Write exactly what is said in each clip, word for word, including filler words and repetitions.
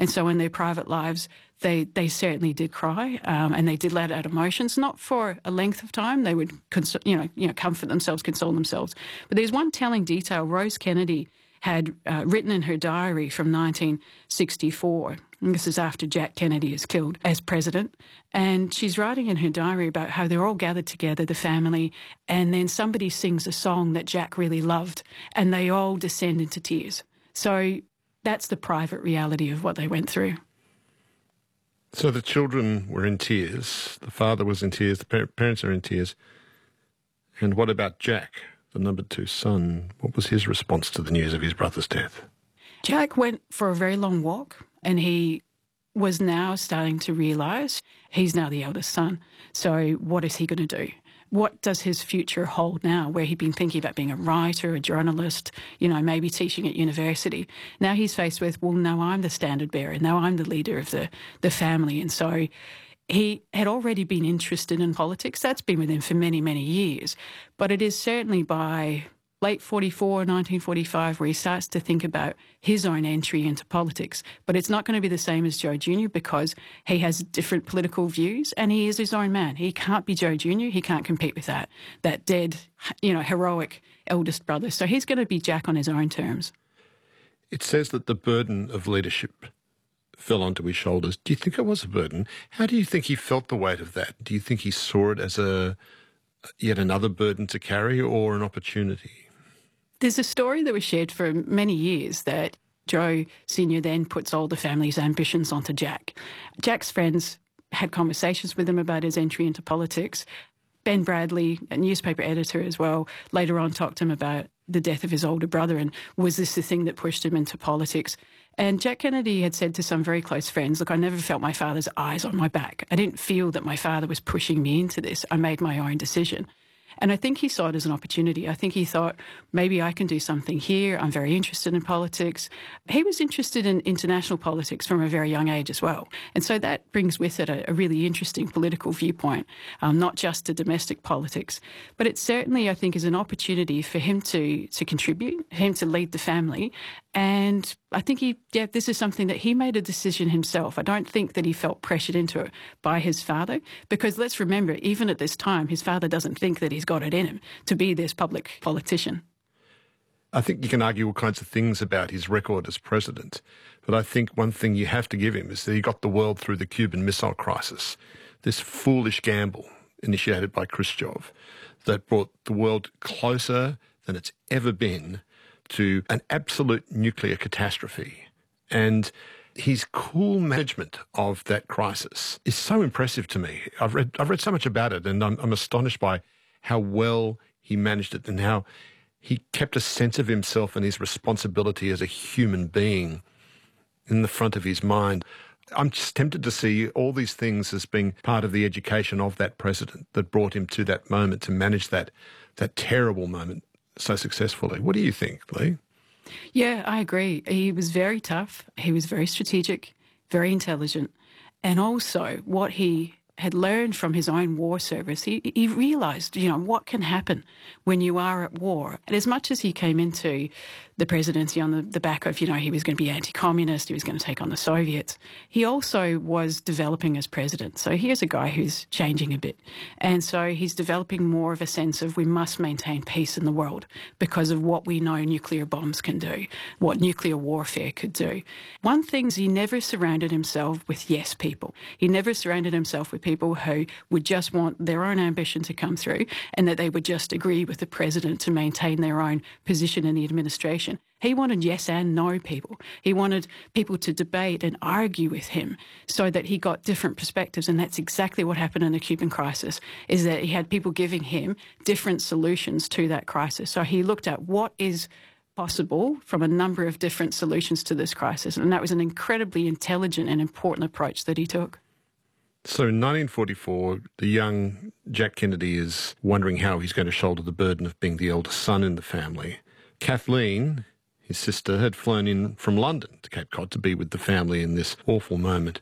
And so in their private lives, they, they certainly did cry, um, and they did let out emotions, not for a length of time. They would, cons- you know, you know, comfort themselves, console themselves. But there's one telling detail. Rose Kennedy had uh, written in her diary from nineteen sixty-four, and this is after Jack Kennedy is killed as president, and she's writing in her diary about how they're all gathered together, the family, and then somebody sings a song that Jack really loved, and they all descend into tears. So that's the private reality of what they went through. So the children were in tears, the father was in tears, the par- parents are in tears. And what about Jack, the number two son? What was his response to the news of his brother's death? Jack went for a very long walk, and he was now starting to realise he's now the eldest son. So what is he going to do? What does his future hold now, where he'd been thinking about being a writer, a journalist, you know, maybe teaching at university? Now he's faced with, well, now I'm the standard bearer. Now I'm the leader of the, the family. And so he had already been interested in politics. That's been with him for many, many years. But it is certainly by late forty-four, nineteen forty-five, where he starts to think about his own entry into politics. But it's not going to be the same as Joe Junior because he has different political views and he is his own man. He can't be Joe Junior He can't compete with that, that dead, you know, heroic eldest brother. So he's going to be Jack on his own terms. It says that the burden of leadership fell onto his shoulders. Do you think it was a burden? How do you think he felt the weight of that? Do you think he saw it as a yet another burden to carry or an opportunity? There's a story that was shared for many years that Joe Senior then puts all the family's ambitions onto Jack. Jack's friends had conversations with him about his entry into politics. Ben Bradley, a newspaper editor as well, later on talked to him about the death of his older brother and was this the thing that pushed him into politics. And Jack Kennedy had said to some very close friends, look, I never felt my father's eyes on my back. I didn't feel that my father was pushing me into this. I made my own decision. And I think he saw it as an opportunity. I think he thought, maybe I can do something here. I'm very interested in politics. He was interested in international politics from a very young age as well. And so that brings with it a, a really interesting political viewpoint, um, not just to domestic politics. But it certainly, I think, is an opportunity for him to, to contribute, him to lead the family. And I think he, yeah, this is something that he made a decision himself. I don't think that he felt pressured into it by his father, because let's remember, even at this time, his father doesn't think that he's got it in him to be this public politician. I think you can argue all kinds of things about his record as president, but I think one thing you have to give him is that he got the world through the Cuban Missile Crisis, this foolish gamble initiated by Khrushchev that brought the world closer than it's ever been to an absolute nuclear catastrophe. And his cool management of that crisis is so impressive to me. I've read I've read so much about it, and I'm, I'm astonished by how well he managed it and how he kept a sense of himself and his responsibility as a human being in the front of his mind. I'm just tempted to see all these things as being part of the education of that president that brought him to that moment, to manage that that terrible moment so successfully. What do you think, Lee? Yeah, I agree. He was very tough. He was very strategic, very intelligent. And also what he had learned from his own war service, he, he realised, you know, what can happen when you are at war. And as much as he came into the presidency on the, the back of, you know, he was going to be anti-communist, he was going to take on the Soviets, he also was developing as president. So here's a guy who's changing a bit. And so he's developing more of a sense of we must maintain peace in the world because of what we know nuclear bombs can do, what nuclear warfare could do. One thing is he never surrounded himself with yes people. He never surrounded himself with people who would just want their own ambition to come through and that they would just agree with the president to maintain their own position in the administration. He wanted yes and no people. He wanted people to debate and argue with him so that he got different perspectives. And that's exactly what happened in the Cuban crisis, is that he had people giving him different solutions to that crisis. So he looked at what is possible from a number of different solutions to this crisis. And that was an incredibly intelligent and important approach that he took. So in nineteen forty-four, the young Jack Kennedy is wondering how he's going to shoulder the burden of being the eldest son in the family. Kathleen, his sister, had flown in from London to Cape Cod to be with the family in this awful moment.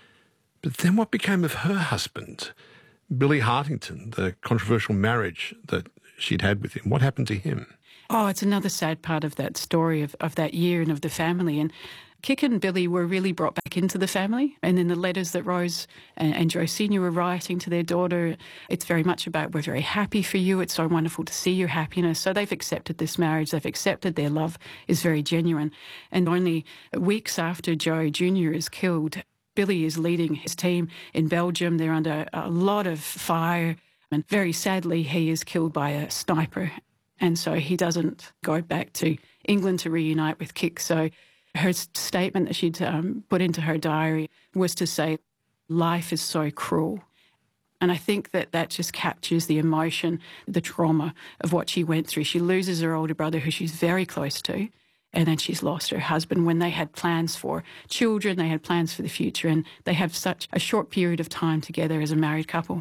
But then what became of her husband, Billy Hartington, the controversial marriage that she'd had with him? What happened to him? Oh, it's another sad part of that story of, of that year and of the family. And Kik and Billy were really brought back back into the family. And then the letters that Rose and, and Joe Senior were writing to their daughter, it's very much about, we're very happy for you. It's so wonderful to see your happiness. So they've accepted this marriage. They've accepted their love is very genuine. And only weeks after Joe Junior is killed, Billy is leading his team in Belgium. They're under a lot of fire. And very sadly, he is killed by a sniper. And so he doesn't go back to England to reunite with Kik. So her statement that she'd um, put into her diary was to say, life is so cruel. And I think that that just captures the emotion, the trauma of what she went through. She loses her older brother, who she's very close to, and then she's lost her husband when they had plans for children, they had plans for the future, and they have such a short period of time together as a married couple.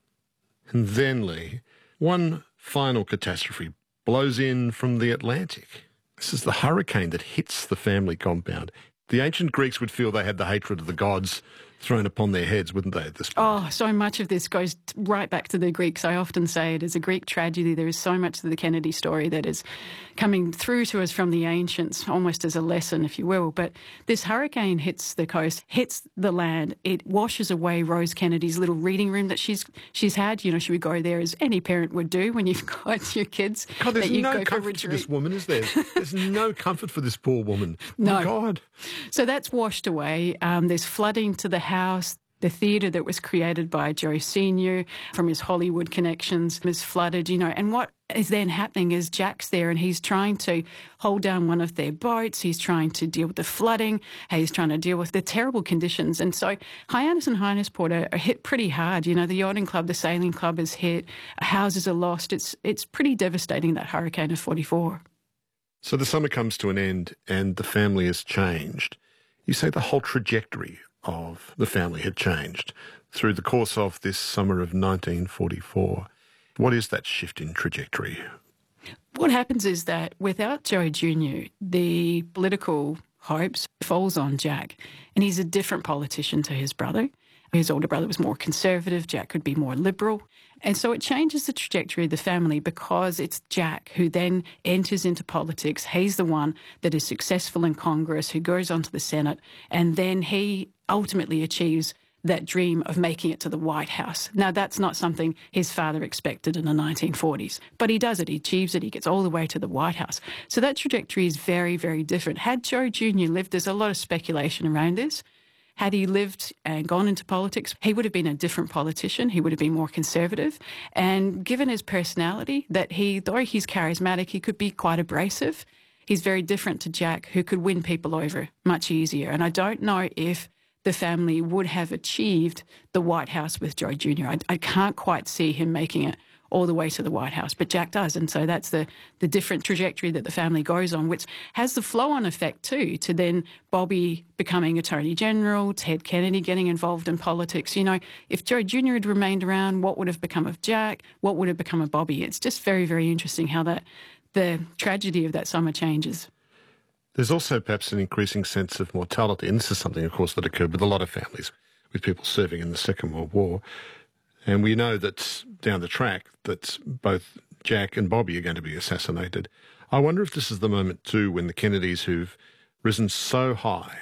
And then, Lee, one final catastrophe blows in from the Atlantic. This is the hurricane that hits the family compound. The ancient Greeks would feel they had the hatred of the gods thrown upon their heads, wouldn't they, at this point? Oh, so much of this goes right back to the Greeks. I often say it is a Greek tragedy. There is so much to the Kennedy story that is coming through to us from the ancients, almost as a lesson, if you will. But this hurricane hits the coast, hits the land. It washes away Rose Kennedy's little reading room that she's she's had. You know, she would go there as any parent would do when you've got your kids. God, there's that you no go comfort for, for this woman, is there? There's no comfort for this poor woman. No. My God. So that's washed away. Um, there's flooding to the house. The theatre that was created by Joe Senior from his Hollywood connections is flooded, you know. And what is then happening is Jack's there and he's trying to hold down one of their boats. He's trying to deal with the flooding. He's trying to deal with the terrible conditions. And so Hyannis and Hyannisport are, are hit pretty hard. You know, the yachting club, the sailing club is hit. Houses are lost. It's, it's pretty devastating, that hurricane of forty-four. So the summer comes to an end and the family has changed. You say the whole trajectory of the family had changed through the course of this summer of nineteen forty-four. What is that shift in trajectory? What happens is that without Joe Junior, the political hopes falls on Jack, and he's a different politician to his brother. His older brother was more conservative. Jack could be more liberal. And so it changes the trajectory of the family because it's Jack who then enters into politics. He's the one that is successful in Congress, who goes on to the Senate, and then he ultimately achieves that dream of making it to the White House. Now, that's not something his father expected in the nineteen forties, but he does it. He achieves it. He gets all the way to the White House. So that trajectory is very, very different. Had Joe Junior lived, there's a lot of speculation around this. Had he lived and gone into politics, he would have been a different politician. He would have been more conservative. And given his personality, that he, though he's charismatic, he could be quite abrasive. He's very different to Jack, who could win people over much easier. And I don't know if the family would have achieved the White House with Joe Junior I, I can't quite see him making it all the way to the White House, but Jack does. And so that's the, the different trajectory that the family goes on, which has the flow-on effect too, to then Bobby becoming Attorney General, Ted Kennedy getting involved in politics. You know, if Joe Junior had remained around, what would have become of Jack? What would have become of Bobby? It's just very, very interesting how that the tragedy of that summer changes. There's also perhaps an increasing sense of mortality, and this is something, of course, that occurred with a lot of families, with people serving in the Second World War. And we know that down the track that both Jack and Bobby are going to be assassinated. I wonder if this is the moment too when the Kennedys, who've risen so high,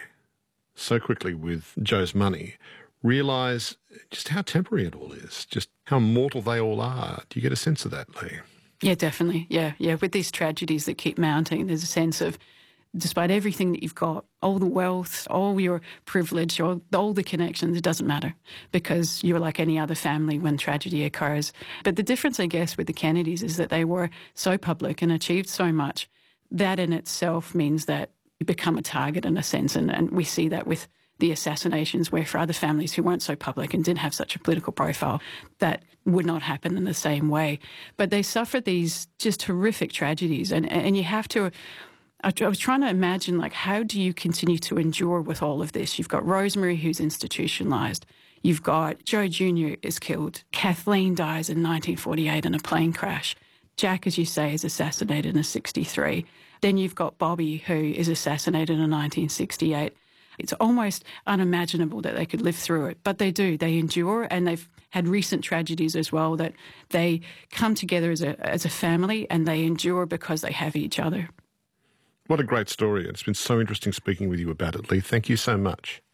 so quickly with Joe's money, realise just how temporary it all is, just how mortal they all are. Do you get a sense of that, Lee? Yeah, definitely. Yeah, yeah. With these tragedies that keep mounting, there's a sense of, despite everything that you've got, all the wealth, all your privilege, all, all the connections, it doesn't matter because you're like any other family when tragedy occurs. But the difference, I guess, with the Kennedys is that they were so public and achieved so much. That in itself means that you become a target in a sense, and, and we see that with the assassinations, where for other families who weren't so public and didn't have such a political profile, that would not happen in the same way. But they suffered these just horrific tragedies, and, and you have to... I was trying to imagine, like, how do you continue to endure with all of this? You've got Rosemary, who's institutionalised. You've got Joe Junior is killed. Kathleen dies in nineteen forty-eight in a plane crash. Jack, as you say, is assassinated in sixty-three. Then you've got Bobby, who is assassinated in nineteen sixty-eight. It's almost unimaginable that they could live through it, but they do. They endure, and they've had recent tragedies as well, that they come together as a, as a family and they endure because they have each other. What a great story. It's been so interesting speaking with you about it, Lee. Thank you so much.